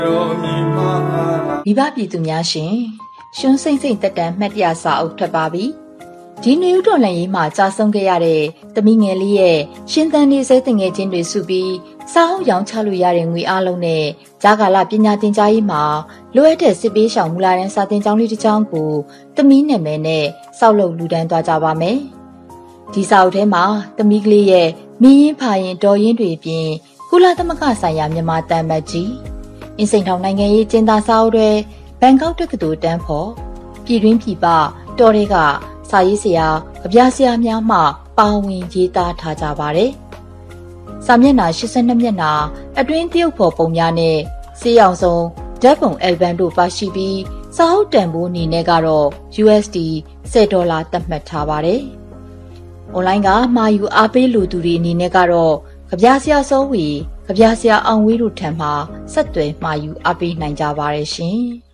မိဘပြည်သူများရှင်ရှွန်းစိမ့်စိမ့်တက်တန်မှတ်တရစာအုပ်ထွက်ပါပြီဒီနွေဦးတော်လှန်ရေးမှာကြာဆုံးခဲ့ရတဲ့သမီးငယ်လေးရဲ့ရှင်သန်နေစေတငယ်ချင်းတွေစုပြီးစာအုပ်ရောင်းချလို့ရတဲ့ငွေအားလုံးနဲ့ဂျာကာလပညာသင်ကြားရေးမှာလိုအပ်တဲ့စစ်ပေးရှောင်မူလာတန်းစာသင်ကျောင်းလေးတစ်ကျောင်းကိုသမီးနာမည်နဲ့စောက်လုပ်လူဒန်းသွားကြပါမယ်ဒီစာအုပ်ထဲမှာသမီးကလေးရဲ့မင်းရင်ဖာရင်တော်ရင်တွေပြင်ကုလသမဂ္ဂဆိုင်ရာမြန်မာတန်မတ်ကြီးအင်းစိန်ထောင်နိုင်ငံရေးကျင်းသားစာအုပ်တွေဘန်ကောက်တက္ကသိုလ်တန်းဖို့ပြည်တွင်းပြည်ပတော်တွေကစာရေးဆရာကြပြဆရာများမှပါဝင်ရေးသားထားကြပါတယ်စာမျက်နှာ82မျက်နှာအတွင်းတရုတ်ဖော်ပုံများနဲ့စေးအောင်ဆုံးဓာတ်ပုံအယ်ဘမ်တို့ပါရှိပြီးစာအုပ်တန်ဖိုးအနေနဲ့ကတော့ USD $10သတ်မှတ်ထားပါတယ်။ online ကမှာယူအားပေးလူသူတွေအနေနဲ့ကတော့ကြပြဆရာစောဝီကြပြဆရာအောင်ဝေးတို့ထံမှဆက်သွယ်မှာယူအားပေးနိုင်ကြပါတယ်ရှင်။